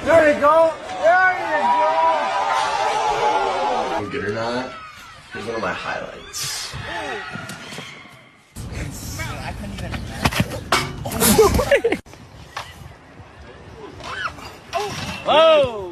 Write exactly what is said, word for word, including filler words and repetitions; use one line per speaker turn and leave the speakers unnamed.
There you go. There you
go. Good or not? Here's one of my highlights.
I couldn't even imagine. Whoa!